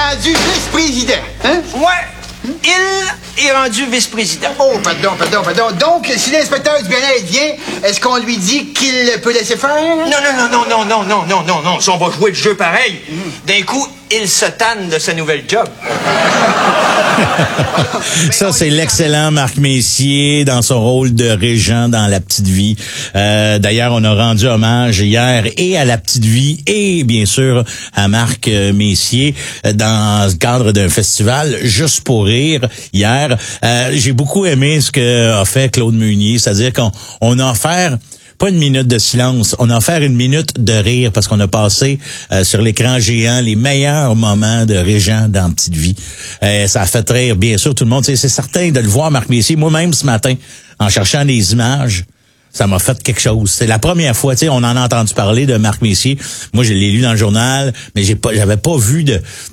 rendu vice-président, hein? Ouais, il est rendu vice-président. Oh, pardon. Donc, si l'inspecteur du bien-être vient, est-ce qu'on lui dit qu'il peut laisser faire? Non. Si on va jouer le jeu pareil, d'un coup, il se tanne de sa nouvelle job. Ça, c'est l'excellent Marc Messier dans son rôle de régent dans La Petite Vie. D'ailleurs, on a rendu hommage hier et à La Petite Vie et bien sûr à Marc Messier dans le cadre d'un festival Juste pour rire hier. J'ai beaucoup aimé ce que a fait Claude Meunier, c'est-à-dire qu'on a offert pas une minute de silence, on a offert une minute de rire parce qu'on a passé sur l'écran géant les meilleurs moments de Régent dans Petite Vie. Ça a fait rire, bien sûr, tout le monde. C'est certain de le voir, Marc Messier. Moi-même, ce matin, en cherchant des images, ça m'a fait quelque chose. C'est la première fois, on en a entendu parler de Marc Messier. Moi, je l'ai lu dans le journal, mais j'avais pas vu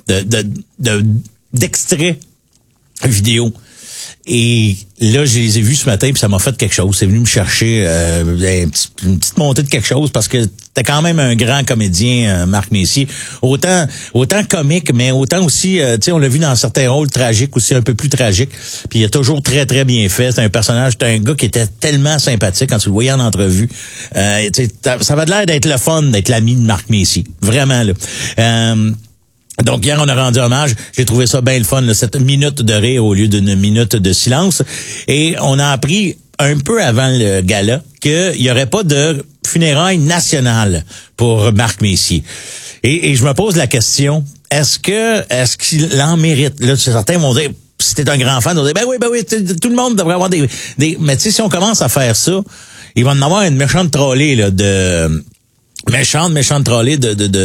d'extrait vidéo. Et là, je les ai vus ce matin, puis ça m'a fait quelque chose. C'est venu me chercher une petite montée de quelque chose, parce que t'es quand même un grand comédien, Marc Messier. Autant comique, mais autant aussi, on l'a vu dans certains rôles tragiques, aussi un peu plus tragiques. Puis il a toujours très, très bien fait. C'est un personnage, c'est un gars qui était tellement sympathique quand tu le voyais en entrevue. Ça avait l'air d'être le fun, d'être l'ami de Marc Messier. Vraiment, là. Donc, hier, on a rendu hommage. J'ai trouvé ça bien le fun, là, cette minute de rire au lieu d'une minute de silence. Et on a appris un peu avant le gala qu'il y aurait pas de funérailles nationales pour Marc Messier. Et je me pose la question, est-ce qu'il en mérite? Là, certains vont dire, si t'es un grand fan, on va dire, ben oui, tout le monde devrait avoir des mais tu sais, si on commence à faire ça, il va en avoir une méchante trollée, là, méchante trollée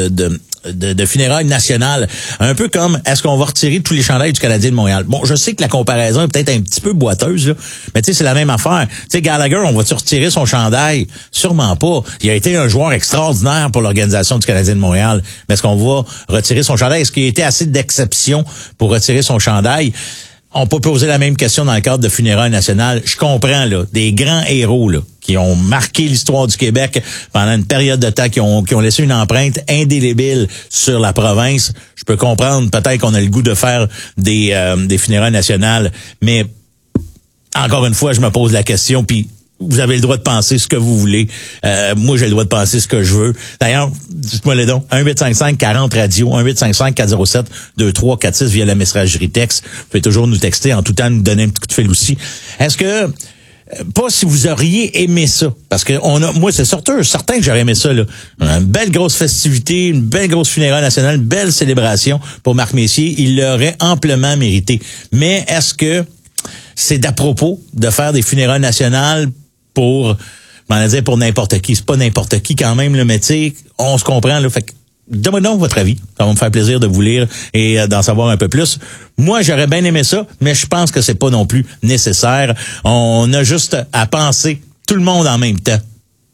de funérailles nationales. Un peu comme, est-ce qu'on va retirer tous les chandails du Canadien de Montréal? Bon, je sais que la comparaison est peut-être un petit peu boiteuse, là, mais tu sais, c'est la même affaire. Tu sais, Gallagher, on va-tu retirer son chandail? Sûrement pas. Il a été un joueur extraordinaire pour l'organisation du Canadien de Montréal. Mais est-ce qu'on va retirer son chandail? Est-ce qu'il y a été assez d'exception pour retirer son chandail? On peut poser la même question dans le cadre de funérailles nationales. Je comprends, là, des grands héros, là, qui ont marqué l'histoire du Québec pendant une période de temps, qui ont laissé une empreinte indélébile sur la province. Je peux comprendre, peut-être qu'on a le goût de faire des funérailles nationales, mais encore une fois, je me pose la question, puis vous avez le droit de penser ce que vous voulez. Moi, j'ai le droit de penser ce que je veux. D'ailleurs, dites-moi les dons. 1-855-40-radio, 1-855-407-2346 via la messagerie texte. Vous pouvez toujours nous texter, en tout temps nous donner un petit coup de fil aussi. Est-ce que, pas si vous auriez aimé ça, parce que moi, c'est certain que j'aurais aimé ça, là. Une belle grosse festivité, une belle grosse funéraille nationale, une belle célébration pour Marc Messier. Il l'aurait amplement mérité. Mais est-ce que c'est d'à propos de faire des funérailles nationales pour n'importe qui? C'est pas n'importe qui quand même, là, mais tu sais, on se comprend, là. Fait que, donnez-moi donc votre avis. Ça va me faire plaisir de vous lire et d'en savoir un peu plus. Moi, j'aurais bien aimé ça, mais je pense que c'est pas non plus nécessaire. On a juste à penser tout le monde en même temps.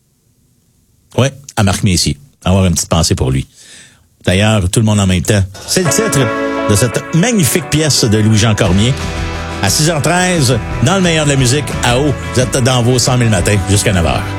Ouais, à Marc Messier. Avoir une petite pensée pour lui. D'ailleurs, tout le monde en même temps. C'est le titre de cette magnifique pièce de Louis-Jean Cormier. À 6h13, dans le meilleur de la musique, à haut, vous êtes dans vos 100 000 matins jusqu'à 9h.